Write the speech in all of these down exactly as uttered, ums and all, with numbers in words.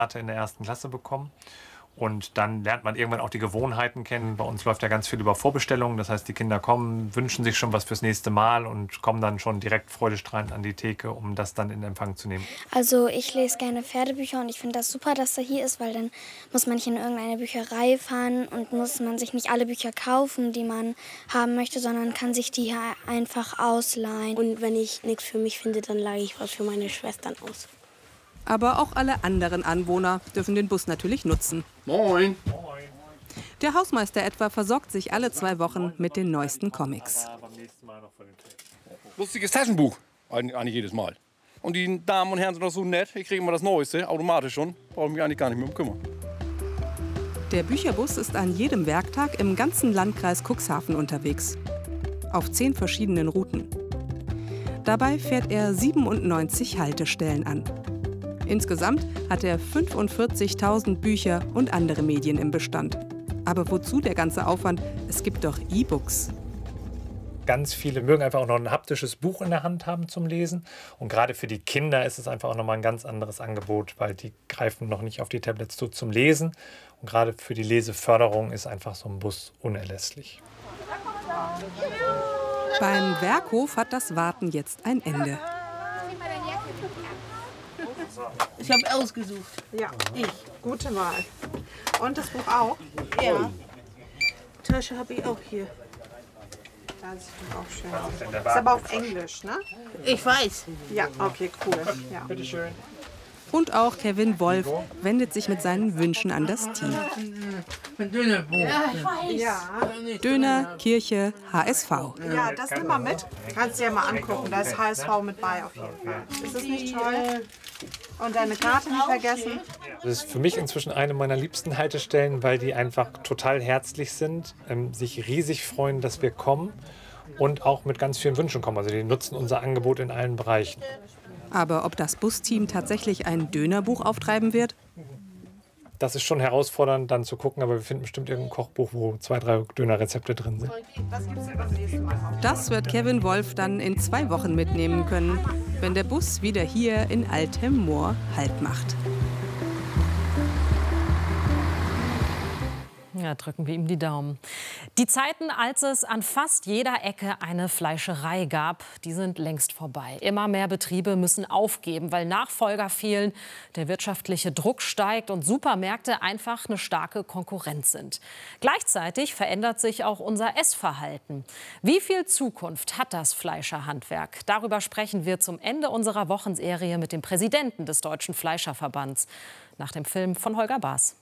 in der ersten Klasse bekommen. Und dann lernt man irgendwann auch die Gewohnheiten kennen. Bei uns läuft ja ganz viel über Vorbestellungen. Das heißt, die Kinder kommen, wünschen sich schon was fürs nächste Mal und kommen dann schon direkt freudestrahlend an die Theke, um das dann in Empfang zu nehmen. Also ich lese gerne Pferdebücher und ich finde das super, dass er hier ist, weil dann muss man nicht in irgendeine Bücherei fahren und muss man sich nicht alle Bücher kaufen, die man haben möchte, sondern kann sich die hier einfach ausleihen. Und wenn ich nichts für mich finde, dann leihe ich was für meine Schwestern aus. Aber auch alle anderen Anwohner dürfen den Bus natürlich nutzen. Moin. Der Hausmeister etwa versorgt sich alle zwei Wochen mit den neuesten Comics. Lustiges Taschenbuch, eigentlich jedes Mal. Und die Damen und Herren sind doch so nett, ich kriege immer das Neueste, automatisch schon. Brauche ich mich eigentlich gar nicht mehr um kümmern. Der Bücherbus ist an jedem Werktag im ganzen Landkreis Cuxhaven unterwegs. Auf zehn verschiedenen Routen. Dabei fährt er siebenundneunzig Haltestellen an. Insgesamt hat er fünfundvierzigtausend Bücher und andere Medien im Bestand. Aber wozu der ganze Aufwand? Es gibt doch E-Books. Ganz viele mögen einfach auch noch ein haptisches Buch in der Hand haben zum Lesen. Und gerade für die Kinder ist es einfach auch noch mal ein ganz anderes Angebot, weil die greifen noch nicht auf die Tablets zu zum Lesen. Und gerade für die Leseförderung ist einfach so ein Bus unerlässlich. Beim Werkhof hat das Warten jetzt ein Ende. Ich habe ausgesucht. Ja, ich. Gute Wahl. Und das Buch auch? Ja. Tasche habe ich auch hier. Das sieht auch schön aus. Ist aber auf Englisch, ne? Ich weiß. Ja, okay, cool. Ja. Bitte schön. Und auch Kevin Wolf wendet sich mit seinen Wünschen an das Team. Ja. Döner, Kirche, H S V. Ja, das nimm mal mit. Kannst du dir mal angucken. Da ist H S V mit bei auf jeden Fall. Ist das nicht toll? Und deine Karte nicht vergessen. Das ist für mich inzwischen eine meiner liebsten Haltestellen, weil die einfach total herzlich sind, ähm, sich riesig freuen, dass wir kommen und auch mit ganz vielen Wünschen kommen. Also die nutzen unser Angebot in allen Bereichen. Aber ob das Busteam tatsächlich ein Dönerbuch auftreiben wird? Das ist schon herausfordernd, dann zu gucken, aber wir finden bestimmt irgendein Kochbuch, wo zwei, drei Dönerrezepte drin sind. Das gibt's ja das nächste Mal. Das wird Kevin Wolf dann in zwei Wochen mitnehmen können, wenn der Bus wieder hier in Altem Moor Halt macht. Ja, drücken wir ihm die Daumen. Die Zeiten, als es an fast jeder Ecke eine Fleischerei gab, die sind längst vorbei. Immer mehr Betriebe müssen aufgeben, weil Nachfolger fehlen, der wirtschaftliche Druck steigt und Supermärkte einfach eine starke Konkurrenz sind. Gleichzeitig verändert sich auch unser Essverhalten. Wie viel Zukunft hat das Fleischerhandwerk? Darüber sprechen wir zum Ende unserer Wochenserie mit dem Präsidenten des Deutschen Fleischerverbands. Nach dem Film von Holger Baas.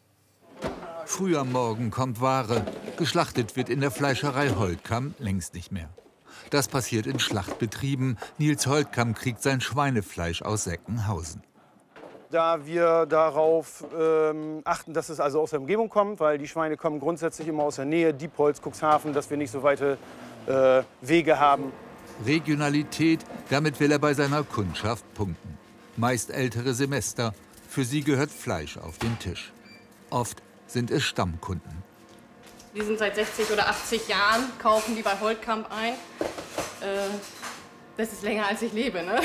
Früh am Morgen kommt Ware. Geschlachtet wird in der Fleischerei Holtkamp längst nicht mehr. Das passiert in Schlachtbetrieben. Nils Holtkamp kriegt sein Schweinefleisch aus Seckenhausen. Da wir darauf ähm, achten, dass es also aus der Umgebung kommt, weil die Schweine kommen grundsätzlich immer aus der Nähe, Diepholz, Cuxhaven, dass wir nicht so weite äh, Wege haben. Regionalität, damit will er bei seiner Kundschaft punkten. Meist ältere Semester. Für sie gehört Fleisch auf den Tisch. Oft sind es Stammkunden. Die sind seit sechzig oder achtzig Jahren, kaufen die bei Holtkamp ein. Äh, das ist länger, als ich lebe, ne?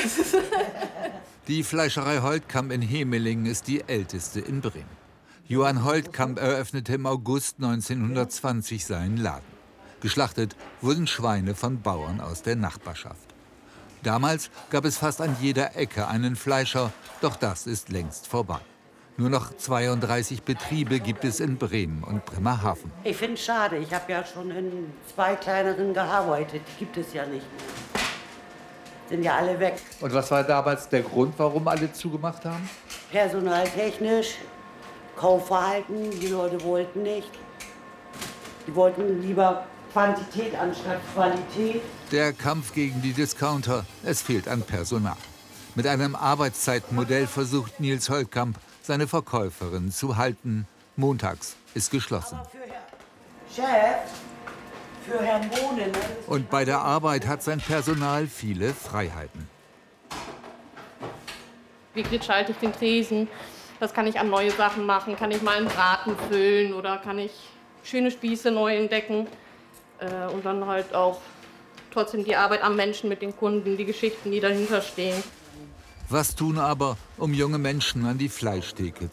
Die Fleischerei Holtkamp in Hemelingen ist die älteste in Bremen. Johann Holtkamp eröffnete im August neunzehnhundertzwanzig seinen Laden. Geschlachtet wurden Schweine von Bauern aus der Nachbarschaft. Damals gab es fast an jeder Ecke einen Fleischer, doch das ist längst vorbei. Nur noch zweiunddreißig Betriebe gibt es in Bremen und Bremerhaven. Ich finde es schade. Ich habe ja schon in zwei kleineren gearbeitet. Die gibt es ja nicht mehr. Sind ja alle weg. Und was war damals der Grund, warum alle zugemacht haben? Personaltechnisch, Kaufverhalten. Die Leute wollten nicht. Die wollten lieber Quantität anstatt Qualität. Der Kampf gegen die Discounter. Es fehlt an Personal. Mit einem Arbeitszeitmodell versucht Nils Holtkamp, seine Verkäuferin zu halten. Montags ist geschlossen. Aber für Herrn Chef, für Herrn Bohnen. Ne? Und bei der Arbeit hat sein Personal viele Freiheiten. Wie schalte ich den Tresen? Das kann ich an neue Sachen machen. Kann ich mal einen Braten füllen oder kann ich schöne Spieße neu entdecken? Äh, und dann halt auch trotzdem die Arbeit am Menschen mit den Kunden, die Geschichten, die dahinter stehen. Was tun aber, um junge Menschen an die Fleischtheke